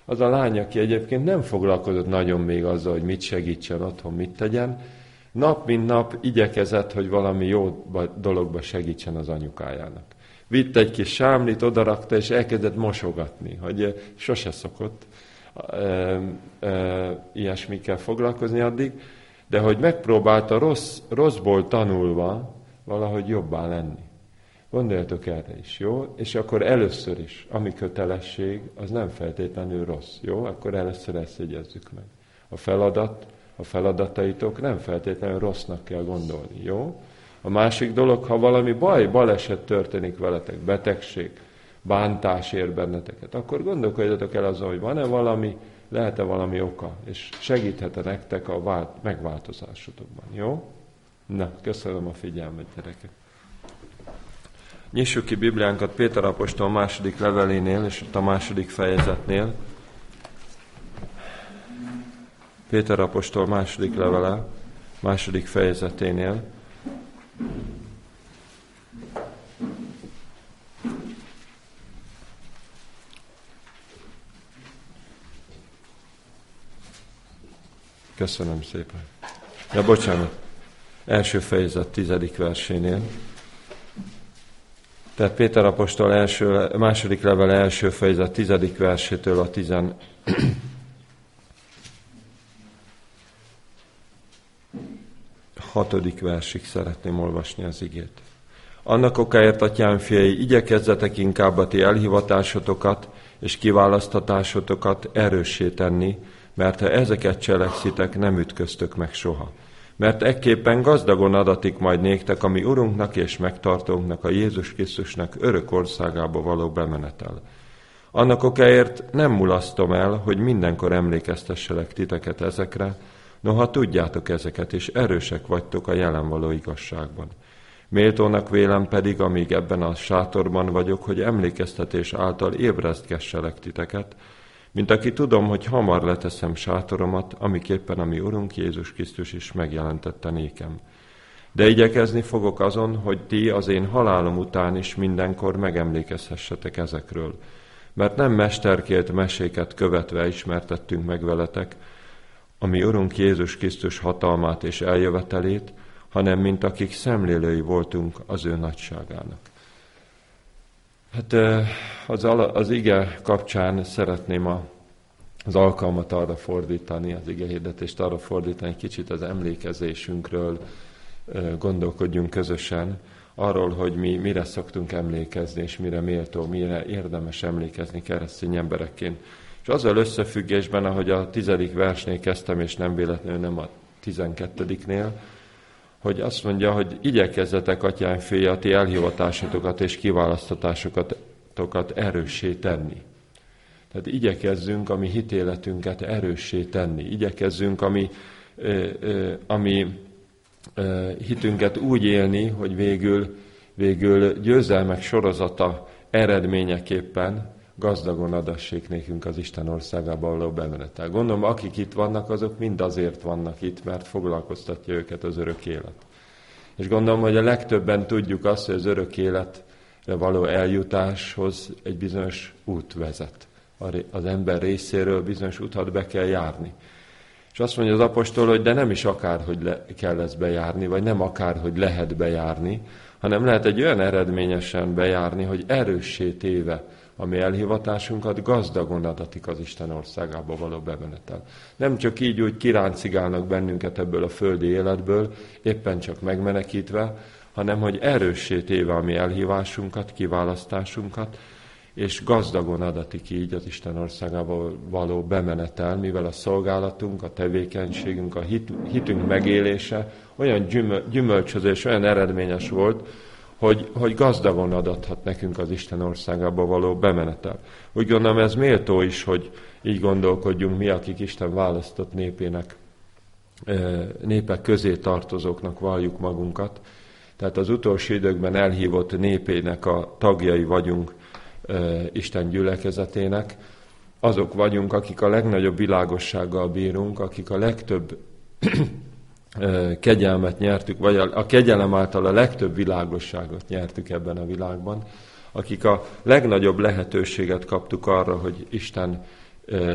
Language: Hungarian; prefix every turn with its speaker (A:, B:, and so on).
A: Az a lány, aki egyébként nem foglalkozott nagyon még azzal, hogy mit segítsen otthon, mit tegyen, nap mint nap igyekezett, hogy valami jó dologba segítsen az anyukájának. Vitt egy kis sámlit, odarakta, és elkezdett mosogatni, hogy sose szokott ilyesmikkel foglalkozni addig, de hogy megpróbálta rosszból tanulva valahogy jobbá lenni. Gondoljatok erre is, jó? És akkor először is, ami kötelesség, az nem feltétlenül rossz, jó? Akkor először ezt jegyezzük meg. A feladataitok nem feltétlenül rossznak kell gondolni, jó? A másik dolog, ha valami baleset történik veletek, betegség, bántás ér benneteket, akkor gondolkodjatok el azon, hogy van-e valami, lehet-e valami oka, és segíthet-e nektek a megváltozásotokban, jó? Na, köszönöm a figyelmet, gyerekek. Nyissuk ki Bibliánkat Péter apostol második levelénél, és ott a második fejezetnél. Péter apostol második levele, második fejezeténél. Köszönöm szépen. Ja, bocsánat. Első fejezet 10. versénél. Tehát Péter apostol második levele első fejezet 10. versétől a 16. versig szeretném olvasni az igét. Annak okáért, atyám fiai, igyekezzetek inkább a ti elhivatásotokat és kiválasztatásotokat erőssé tenni, mert ha ezeket cselekszitek, nem ütköztök meg soha. Mert ekképpen gazdagon adatik majd néktek, ami Urunknak és megtartónknak, a Jézus Krisztusnak örök országába való bemenetel. Annak okáért nem mulasztom el, hogy mindenkor emlékeztesselek titeket ezekre, noha tudjátok ezeket, és erősek vagytok a jelen való igazságban. Méltónak vélem pedig, amíg ebben a sátorban vagyok, hogy emlékeztetés által ébresztgesselek titeket, mint aki tudom, hogy hamar leteszem sátoromat, amiképpen a mi Urunk Jézus Krisztus is megjelentette nékem. De igyekezni fogok azon, hogy ti az én halálom után is mindenkor megemlékezhessetek ezekről. Mert nem mesterkélt meséket követve ismertettünk meg veletek, a mi Urunk Jézus Krisztus hatalmát és eljövetelét, hanem mint akik szemlélői voltunk az ő nagyságának. Hát az ige kapcsán szeretném az alkalmat arra fordítani, az ige hirdetést arra fordítani, egy kicsit az emlékezésünkről gondolkodjunk közösen, arról, hogy mi mire szoktunk emlékezni, és mire méltó, mire érdemes emlékezni keresztény emberekként. És azzal összefüggésben, ahogy a 10. versnél kezdtem, és nem véletlenül nem a 12-nél, hogy azt mondja, hogy igyekezzetek, atyám fiai, a ti elhivatásotokat és kiválasztatásokat erőssé tenni. Tehát igyekezzünk a mi hitéletünket erőssé tenni. Igyekezzünk a mi hitünket úgy élni, hogy végül győzelmek sorozata eredményeképpen gazdagon adassék nékünk az Isten országába való bemenetel. Gondolom, akik itt vannak, azok mind azért vannak itt, mert foglalkoztatja őket az örök élet. És gondolom, hogy a legtöbben tudjuk azt, hogy az örök életre való eljutáshoz egy bizonyos út vezet. Az ember részéről bizonyos utat be kell járni. És azt mondja az apostol, hogy de nem is akárhogy kell ezt bejárni, vagy nem akárhogy lehet bejárni, hanem lehet egy olyan eredményesen bejárni, hogy erőssé téve a mi elhivatásunkat gazdagon adatik az Isten országába való bemenetel. Nem csak így úgy kiráncigálnak bennünket ebből a földi életből, éppen csak megmenekítve, hanem hogy erőssé téve a mi elhívásunkat, kiválasztásunkat, és gazdagon adatik így az Isten országába való bemenetel, mivel a szolgálatunk, a tevékenységünk, a hitünk megélése olyan gyümölcsöző és olyan eredményes volt, hogy gazdagon adathat nekünk az Isten országába való bemenetel. Úgy gondolom, ez méltó is, hogy így gondolkodjunk mi, akik Isten választott népek közé tartozóknak valljuk magunkat. Tehát az utolsó időkben elhívott népének a tagjai vagyunk Isten gyülekezetének. Azok vagyunk, akik a legnagyobb világossággal bírunk, akik a legtöbb kegyelmet nyertük, vagy a kegyelem által a legtöbb világosságot nyertük ebben a világban, akik a legnagyobb lehetőséget kaptuk arra, hogy Isten